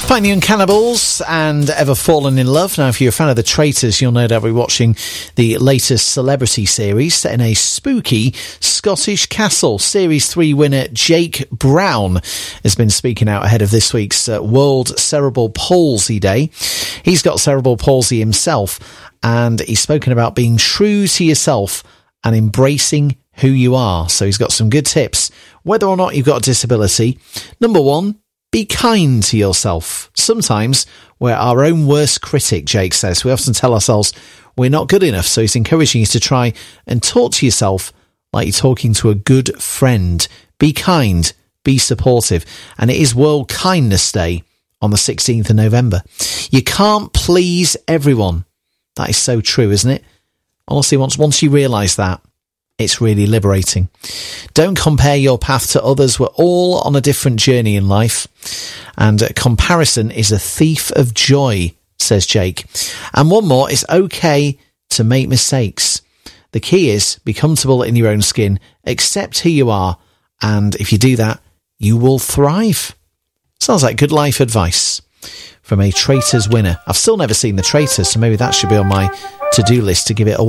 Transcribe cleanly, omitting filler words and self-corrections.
Pioneer and Cannibals and Ever Fallen in Love. Now, if you're a fan of The Traitors, you'll no doubt be watching the latest celebrity series set in a spooky Scottish castle. Series 3 winner Jake Brown has been speaking out ahead of this week's World Cerebral Palsy Day. He's got cerebral palsy himself, and he's spoken about being true to yourself and embracing who you are. So he's got some good tips, whether or not you've got a disability. Number one, be kind to yourself. Sometimes we're our own worst critic, Jake says. We often tell ourselves we're not good enough, so he's encouraging you to try and talk to yourself like you're talking to a good friend. Be kind, be supportive. And it is World Kindness Day on the 16th of November. You can't please everyone. That is so true, isn't it? Honestly, once you realise that, it's really liberating. Don't compare your path to others. We're all on a different journey in life. And comparison is a thief of joy, says Jake. And one more, it's okay to make mistakes. The key is be comfortable in your own skin, accept who you are, and if you do that, you will thrive. Sounds like good life advice from a Traitors winner. I've still never seen The Traitors, so maybe that should be on my to-do list to give it a